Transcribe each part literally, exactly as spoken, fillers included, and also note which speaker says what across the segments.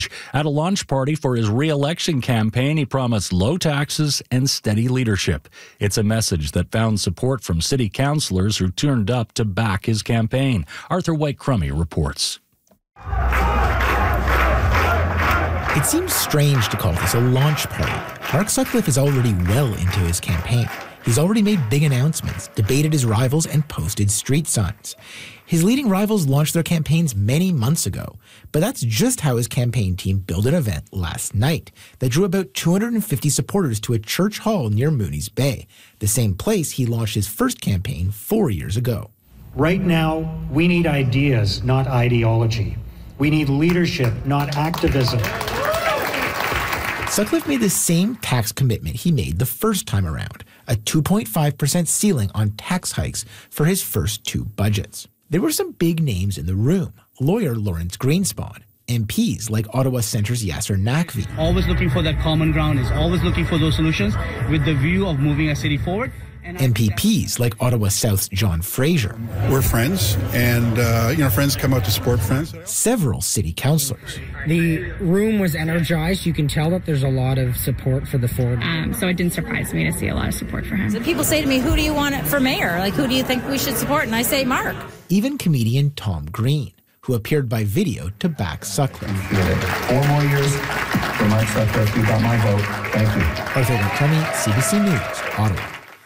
Speaker 1: At a launch party for his re-election campaign, he promised low taxes and steady leadership. It's a message that found support from city councillors who turned up to back his campaign. Arthur White-Crummey reports.
Speaker 2: It seems strange to call this a launch party. Mark Sutcliffe is already well into his campaign. He's already made big announcements, debated his rivals, and posted street signs. His leading rivals launched their campaigns many months ago, but that's just how his campaign team built an event last night that drew about two hundred fifty supporters to a church hall near Mooney's Bay, the same place he launched his first campaign four years ago.
Speaker 3: Right now, we need ideas, not ideology. We need leadership, not activism.
Speaker 2: Sutcliffe made the same tax commitment he made the first time around, a two point five percent ceiling on tax hikes for his first two budgets. There were some big names in the room. Lawyer Lawrence Greenspan, M Ps like Ottawa Centre's Yasser Naqvi.
Speaker 4: Always looking for that common ground, is always looking for those solutions with the view of moving a city forward.
Speaker 2: M P Ps like Ottawa South's John Fraser.
Speaker 5: We're friends, and uh, you know, friends come out to support friends.
Speaker 2: Several city councillors.
Speaker 6: The room was energized. You can tell that there's a lot of support for the Ford.
Speaker 7: Um, so it didn't surprise me to see a lot of support for him.
Speaker 8: So people say to me, who do you want for mayor? Like, who do you think we should support? And I say, Mark.
Speaker 2: Even comedian Tom Green, who appeared by video to back Sutcliffe.
Speaker 9: Four more years for Mark Sutcliffe. You got my vote. Thank you.
Speaker 2: Arthur White-Crummey, C B C News, Ottawa.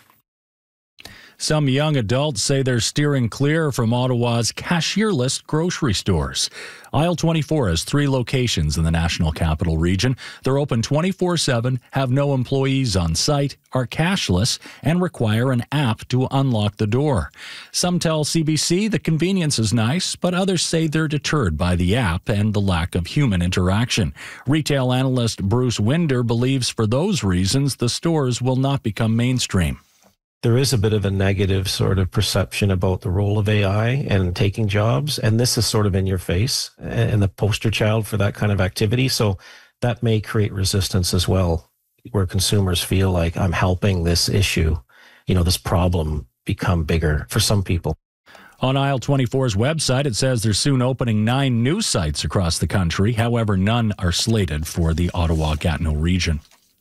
Speaker 1: Some young adults say they're steering clear from Ottawa's cashierless grocery stores. Aisle twenty-four has three locations in the National Capital Region. They're open twenty-four seven, have no employees on site, are cashless, and require an app to unlock the door. Some tell C B C the convenience is nice, but others say they're deterred by the app and the lack of human interaction. Retail analyst Bruce Winder believes for those reasons the stores will not become mainstream.
Speaker 10: There is a bit of a negative sort of perception about the role of A I and taking jobs, and this is sort of in your face and the poster child for that kind of activity. So that may create resistance as well, where consumers feel like I'm helping this issue, you know, this problem become bigger for some people.
Speaker 1: On Aisle twenty-four's website, it says they're soon opening nine new sites across the country. However, none are slated for the Ottawa-Gatineau region.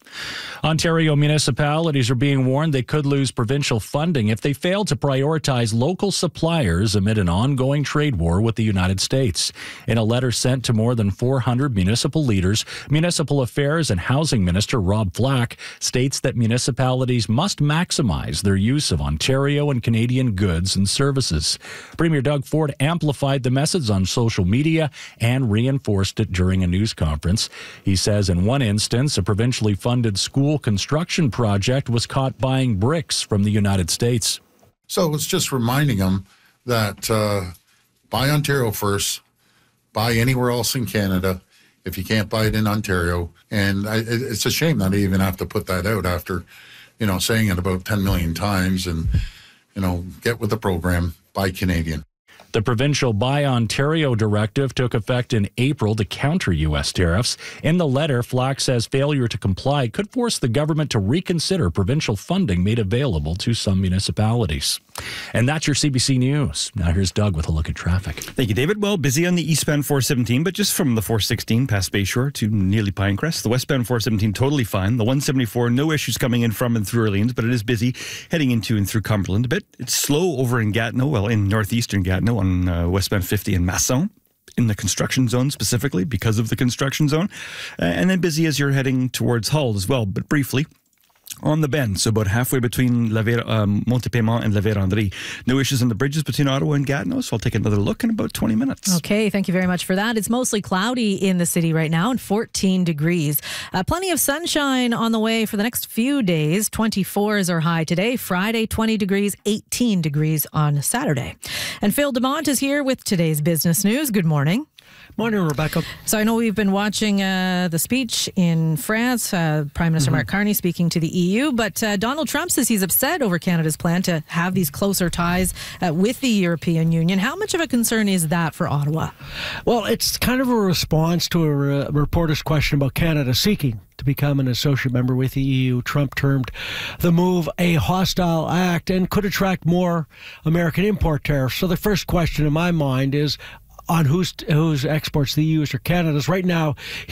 Speaker 1: Ontario municipalities are being warned they could lose provincial funding if they fail to prioritize local suppliers amid an ongoing trade war with the United States. In a letter sent to more than four hundred municipal leaders, Municipal Affairs and Housing Minister Rob Flack states that municipalities must maximize their use of Ontario and Canadian goods and services. Premier Doug Ford amplified the message on social media and reinforced it during a news conference. He says in one instance, a provincially funded school construction project was caught buying bricks from the United States.
Speaker 11: So it's just reminding them that uh, buy Ontario first, buy anywhere else in Canada if you can't buy it in Ontario. And I, it's a shame that I even have to put that out after, you know, saying it about ten million times. And, you know, get with the program, buy Canadian.
Speaker 1: The provincial Buy Ontario directive took effect in April to counter U S tariffs. In the letter, Flack says failure to comply could force the government to reconsider provincial funding made available to some municipalities. And that's your C B C News. Now here's Doug with a look at traffic.
Speaker 12: Thank you, David. Well, busy on the eastbound four seventeen, but just from the four sixteen past Bayshore to nearly Pinecrest. The westbound four seventeen totally fine. The one seventy-four, no issues coming in from and through Orleans, but it is busy heading into and through Cumberland a bit. It's slow over in Gatineau, well, in northeastern Gatineau on uh, westbound fifty in Masson, in the construction zone specifically because of the construction zone. Uh, and then busy as you're heading towards Hull as well, but briefly on the bend, so about halfway between La Vere, um, Montepément and La Vérendrye. No issues on the bridges between Ottawa and Gatineau, so I'll take another look in about twenty minutes.
Speaker 13: Okay, thank you very much for that. It's mostly cloudy in the city right now and fourteen degrees. Uh, plenty of sunshine on the way for the next few days. twenty-four is our high today. Friday, twenty degrees, eighteen degrees on Saturday. And Phil Demont is here with today's business news. Good morning.
Speaker 14: Morning, Rebecca.
Speaker 13: So I know we've been watching uh, the speech in France, uh, Prime Minister mm-hmm. Mark Carney speaking to the E U, but uh, Donald Trump says he's upset over Canada's plan to have these closer ties uh, with the European Union. How much of a concern is that for Ottawa?
Speaker 14: Well, it's kind of a response to a re- reporter's question about Canada seeking to become an associate member with the E U. Trump termed the move a hostile act and could attract more American import tariffs. So the first question in my mind is, on whose whose exports the E U is or Canada's. Right now,